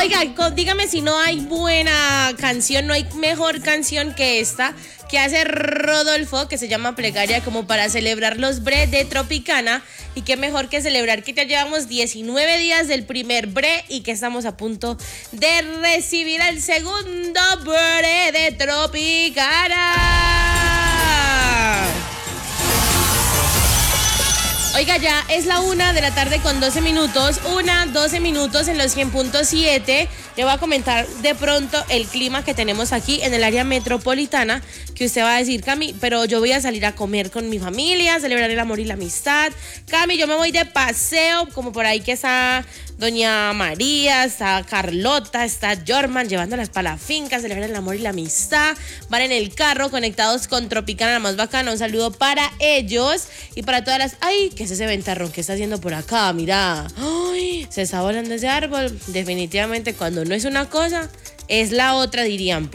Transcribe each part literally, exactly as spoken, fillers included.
Oiga, dígame si no hay buena canción, no hay mejor canción que esta que hace Rodolfo, que se llama Plegaria, como para celebrar los bre de Tropicana. Y qué mejor que celebrar que ya llevamos diecinueve días del primer bre y que estamos a punto de recibir el segundo bre de Tropicana. Oiga, ya es la una de la tarde con doce minutos, una, doce minutos en los cien punto siete. Le voy a comentar de pronto el clima que tenemos aquí en el área metropolitana, que usted va a decir, Cami, pero yo voy a salir a comer con mi familia, a celebrar el amor y la amistad. Cami, yo me voy de paseo, como por ahí que está doña María, está Carlota, está Jorman, llevándolas para la finca, celebrar el amor y la amistad. Van en el carro conectados con Tropicana, la más bacana. Un saludo para ellos y para todas las... ¡Ay! ¿Qué es ese ventarrón que está haciendo por acá? Mira. ¡Ay! Se está volando ese árbol. Definitivamente cuando no es una cosa, es la otra, dirían.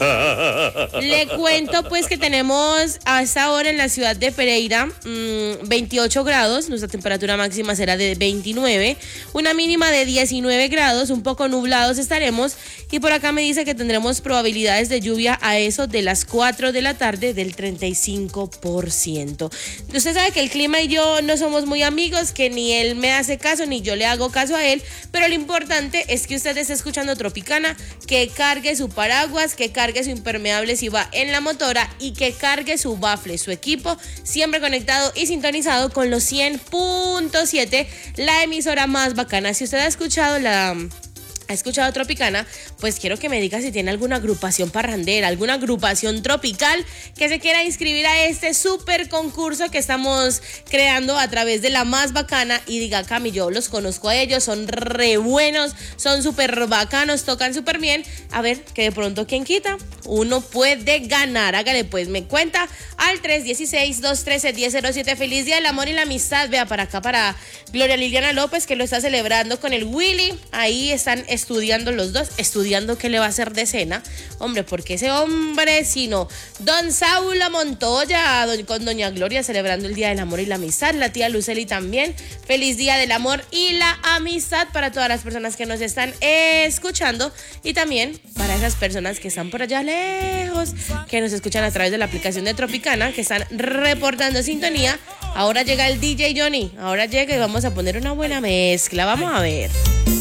Le cuento pues que tenemos a esta hora en la ciudad de Pereira mmm, veintiocho grados, nuestra temperatura máxima será de veintinueve, una mínima de diecinueve grados, un poco nublados estaremos, y por acá me dice que tendremos probabilidades de lluvia a eso de las cuatro de la tarde del treinta y cinco por ciento. Usted sabe que el clima y yo no somos muy amigos, que ni él me hace caso ni yo le hago caso a él, pero lo importante es que usted esté escuchando Tropicana, que cargue su paraguas, que cargue su impermeable si va en la motora y que cargue su bafle, su equipo, siempre conectado y sintonizado con los cien punto siete, la emisora más bacana. Si usted ha escuchado la... ¿Ha escuchado Tropicana? Pues quiero que me diga si tiene alguna agrupación parrandera, alguna agrupación tropical que se quiera inscribir a este súper concurso que estamos creando a través de la más bacana y diga, Cami, yo los conozco a ellos, son re buenos, son súper bacanos, tocan súper bien. A ver, que de pronto, ¿quién quita? Uno puede ganar. Hágale pues, me cuenta al tres uno seis, dos uno tres, uno cero cero siete. Feliz Día del Amor y la Amistad. Vea para acá para Gloria Liliana López, que lo está celebrando con el Willy. Ahí están estudiando los dos, estudiando qué le va a hacer de cena, hombre, porque ese hombre, sino don Saulo Montoya don, con doña Gloria celebrando el Día del Amor y la Amistad, la tía Luceli también, feliz Día del Amor y la Amistad para todas las personas que nos están escuchando y también para esas personas que están por allá lejos, que nos escuchan a través de la aplicación de Tropicana, que están reportando sintonía. Ahora llega el D J Johnny, ahora llega y vamos a poner una buena mezcla, vamos a ver.